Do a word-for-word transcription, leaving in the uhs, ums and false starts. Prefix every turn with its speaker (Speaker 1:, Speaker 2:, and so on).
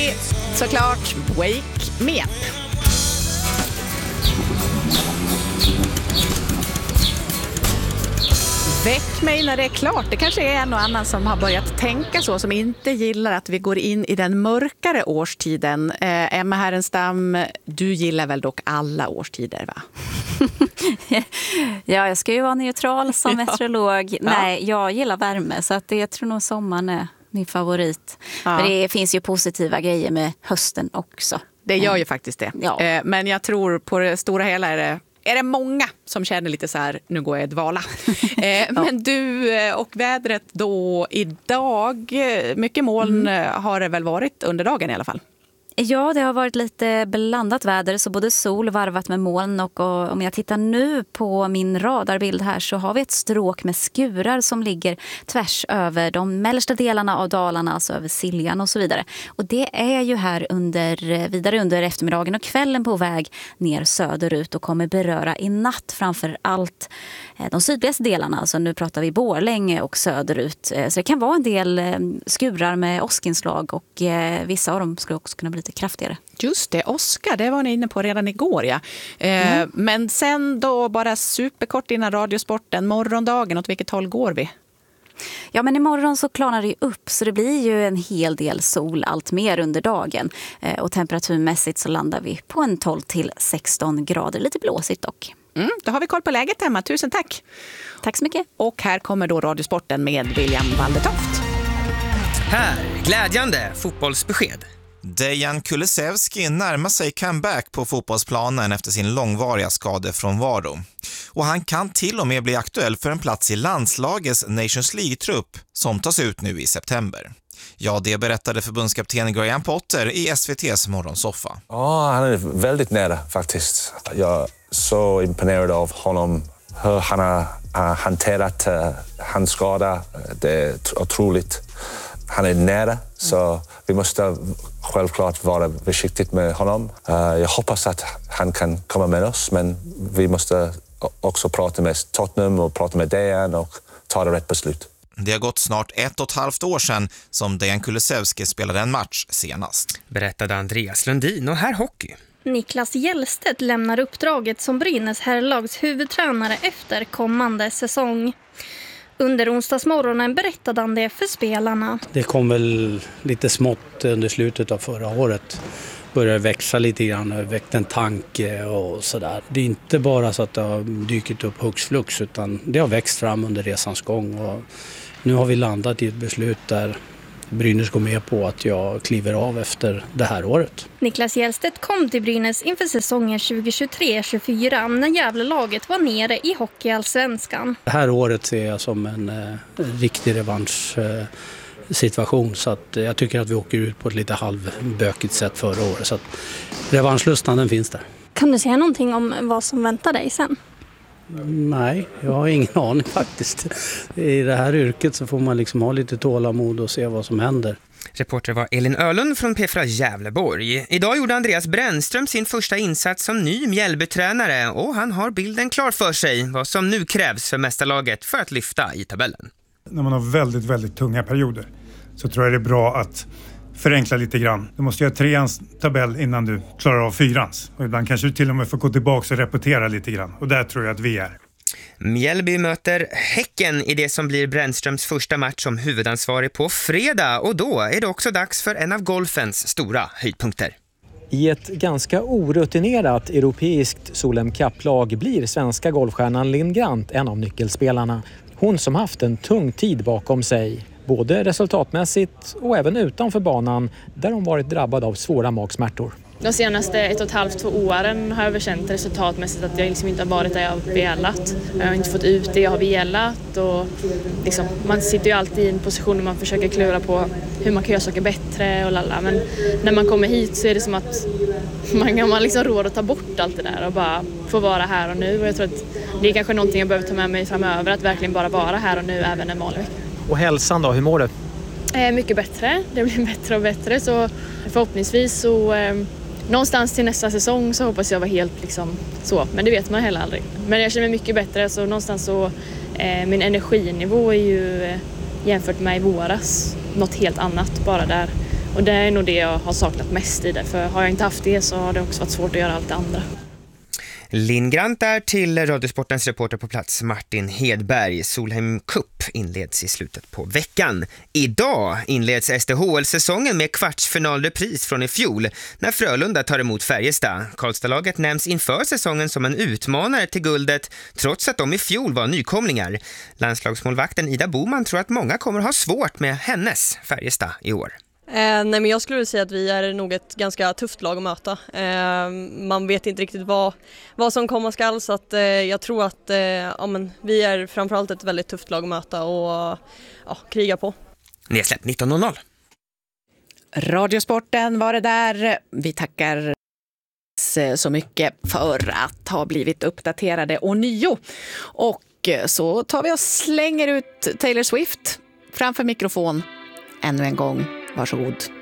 Speaker 1: Såklart Wake Me Up. Väck mig när det är klart. Det kanske är en och annan som har börjat tänka så, som inte gillar att vi går in i den mörkare årstiden. Eh, Emma Härenstam, du gillar väl dock alla årstider, va?
Speaker 2: Ja, jag ska ju vara neutral som
Speaker 1: Ja.
Speaker 2: meteorolog.
Speaker 1: Ja.
Speaker 2: Nej, jag gillar värme, så att det, jag tror nog sommaren är min favorit.
Speaker 1: Ja.
Speaker 2: Men det finns ju positiva grejer med hösten också.
Speaker 1: Det gör ju faktiskt det.
Speaker 2: Ja.
Speaker 1: Eh, men jag tror på det stora hela är det, är det många som känner lite så här, nu går jag i dvala. eh, ja. Men du eh, och vädret då idag, mycket moln mm. har det väl varit under dagen i alla fall?
Speaker 2: Ja, det har varit lite blandat väder, så både sol varvat med moln och, och om jag tittar nu på min radarbild här så har vi ett stråk med skurar som ligger tvärs över de mellersta delarna av Dalarna, alltså över Siljan och så vidare. Och det är ju här under, vidare under eftermiddagen och kvällen på väg ner söderut och kommer beröra i natt framför allt de sydligaste delarna, alltså nu pratar vi Borlänge och söderut. Så det kan vara en del skurar med åskinslag och vissa av dem skulle också kunna bli lite kraftigare.
Speaker 1: Just det, Oskar, det var ni inne på redan igår, ja. Eh, mm. Men sen då bara superkort innan radiosporten, morgondagen, åt vilket håll går vi?
Speaker 2: Ja, men imorgon så klarnar det upp, så det blir ju en hel del sol allt mer under dagen. Eh, och temperaturmässigt så landar vi på en tolv till sexton grader, lite blåsigt dock.
Speaker 1: Mm, då har vi koll på läget, Emma. Tusen tack.
Speaker 2: Tack så mycket.
Speaker 1: Och här kommer då radiosporten med William Waldertoft.
Speaker 3: Här, glädjande fotbollsbesked.
Speaker 4: Dejan Kulusevski närmar sig comeback på fotbollsplanen efter sin långvariga skadefrånvaro. Och han kan till och med bli aktuell för en plats i landslagets Nations League-trupp som tas ut nu i september. Ja, det berättade förbundskapten Graham Potter i S V T:s morgonsoffa.
Speaker 5: Ja, han är väldigt nära faktiskt. Jag är så imponerad av honom, hur han har hanterat uh, hans skada. Det är otroligt. Han är nära, så vi måste självklart vara försiktigt med honom. Uh, jag hoppas att han kan komma med oss, men vi måste också prata med Tottenham och prata med Dejan och ta det rätt beslut.
Speaker 4: Det har gått snart ett och ett halvt år sedan som Dejan Kulusevski spelade en match senast.
Speaker 3: Berättade Andreas Lundin, och här hockey.
Speaker 6: Niklas Hjellstedt lämnar uppdraget som Brynäs herrlags huvudtränare efter kommande säsong. Under onsdagsmorgonen berättade han det för spelarna.
Speaker 7: Det kom väl lite smått under slutet av förra året. Började växa lite grann, väckte en tanke och sådär. Det är inte bara så att det har dykt upp hux flux, utan det har växt fram under resans gång. Och nu har vi landat i ett beslut där Brynäs går med på att jag kliver av efter det här året.
Speaker 6: Niklas Hjellstedt kom till Brynäs inför säsongen tjugo tjugotre tjugofyra när Gävlelaget var nere i hockeyallsvenskan.
Speaker 7: Det här året ser jag som en eh, riktig revansch eh, situation, så att jag tycker att vi åker ut på ett lite halvbökigt sätt förra året, så att revanschlustan, den finns där.
Speaker 6: Kan du säga någonting om vad som väntar dig sen?
Speaker 7: Nej, jag har ingen aning faktiskt. I det här yrket så får man liksom ha lite tålamod och se vad som händer.
Speaker 3: Reporter var Elin Ölund från P fyra Gävleborg. Idag gjorde Andreas Brännström sin första insats som ny Mjällbytränare, och han har bilden klar för sig vad som nu krävs för mästarlaget för att lyfta i tabellen.
Speaker 8: När man har väldigt, väldigt tunga perioder så tror jag det är bra att förenkla lite grann. Du måste göra treans tabell innan du klarar av fyrans. Och ibland kanske du till och med får gå tillbaka och repetera lite grann. Och där tror jag att vi är.
Speaker 3: Mjällby möter Häcken i det som blir Brännströms första match som huvudansvarig på fredag. Och då är det också dags för en av golfens stora höjdpunkter.
Speaker 9: I ett ganska orutinerat europeiskt Solheim Cup-lag blir svenska golfstjärnan Linn Grant en av nyckelspelarna. Hon som haft en tung tid bakom sig, både resultatmässigt och även utanför banan där hon varit drabbad av svåra magsmärtor.
Speaker 10: De senaste ett och ett halvt, två åren har jag väl känt resultatmässigt att jag liksom inte har varit där jag har velat. Jag har inte fått ut det jag har velat. Och liksom, man sitter ju alltid i en position där man försöker klura på hur man kan göra saker bättre och lalla. Men när man kommer hit så är det som att man kan man liksom råd att ta bort allt det där och bara få vara här och nu. Och jag tror att det är kanske någonting jag behöver ta med mig framöver, att verkligen bara vara här och nu även en vanlig vecka.
Speaker 9: Och hälsan då, hur mår du?
Speaker 10: Eh, mycket bättre, det blir bättre och bättre, så förhoppningsvis så eh, någonstans till nästa säsong så hoppas jag vara helt liksom så, men det vet man heller aldrig. Men jag känner mig mycket bättre, så någonstans så eh, min energinivå är ju eh, jämfört med i våras något helt annat bara där. Och det är nog det jag har saknat mest i det. För har jag inte haft det så har det också varit svårt att göra allt det andra.
Speaker 3: Linn Grant är till Radiosportens reporter på plats Martin Hedberg. Solheim Cup inleds i slutet på veckan. Idag inleds S D H L-säsongen med kvartsfinalrepris från i fjol när Frölunda tar emot Färjestad. Karlstadlaget nämns inför säsongen som en utmanare till guldet trots att de i fjol var nykomlingar. Landslagsmålvakten Ida Boman tror att många kommer ha svårt med hennes Färjestad i år.
Speaker 11: Eh, nej men jag skulle säga att vi är nog ett ganska tufft lag att möta. Eh, man vet inte riktigt vad, vad som komma skall så att, eh, jag tror att eh, ja, men vi är framförallt ett väldigt tufft lag att möta och ja, kriga på.
Speaker 3: Nedsläpp nitton noll noll.
Speaker 1: Radiosporten var det där. Vi tackar så mycket för att ha blivit uppdaterade ånyo. Och så tar vi och slänger ut Taylor Swift framför mikrofon ännu en gång. Varsågod.